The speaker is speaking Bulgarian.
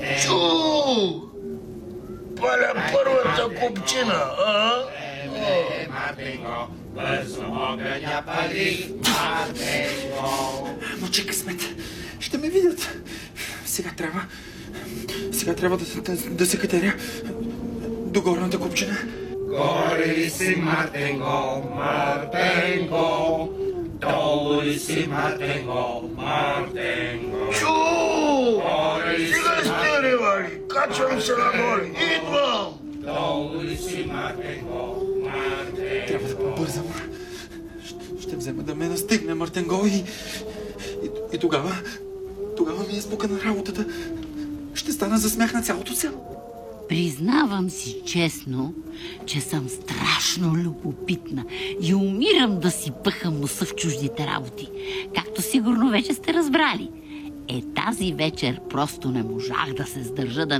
Чу! Паля първата купчина, а? Мартинко, бързо огъня пали, Мартинко. Мълчи, късмет. Ще ме видят. Сега трябва да се катеря до горната купчина. Горе ли си, Мартинко, Мартинко? Долу ли си, Мартинко, Мартинко? Чу! Стига сте, ревали! Качвам се нагоре! Идвам! Долу ли си, Мартинко, Мартинко? Трябва да побързам. Ще взема да ме настигне Мартенго и тогава ми е спукана работата. Ще стана за смях на цялото село. Признавам си честно, че съм страшно любопитна и умирам да си пъхам носа в чуждите работи. Както сигурно вече сте разбрали. Тази вечер просто не можах да се сдържа да